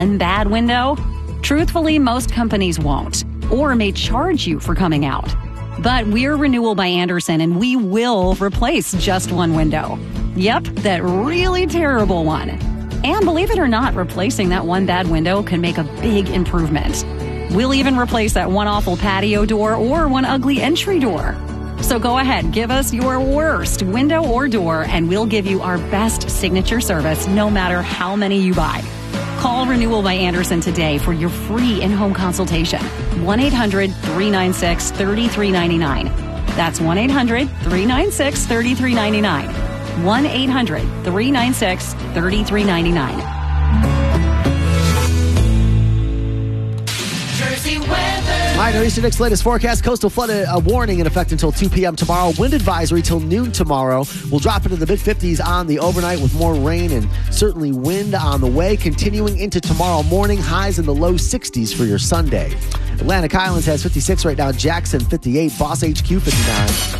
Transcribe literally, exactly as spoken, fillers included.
one bad window? Truthfully, most companies won't, or may charge you for coming out. But we're Renewal by Andersen, and we will replace just one window. Yep, that really terrible one. And believe it or not, replacing that one bad window can make a big improvement. We'll even replace that one awful patio door or one ugly entry door. So go ahead, give us your worst window or door, and we'll give you our best signature service no matter how many you buy. Call Renewal by Andersen today for your free in-home consultation. one eight hundred, three nine six, three three nine nine. That's one eight hundred, three nine six, three three nine nine. one eight hundred, three nine six, three three nine nine. Jersey weather. All right, Nor'easter Nick's latest forecast. Coastal flood a warning in effect until two p.m. tomorrow. Wind advisory till noon tomorrow. We'll drop into the mid fifties on the overnight with more rain and certainly wind on the way. Continuing into tomorrow morning, highs in the low sixties for your Sunday. Atlantic Highlands has fifty-six right now. Jackson fifty-eight. Boss H Q fifty-nine.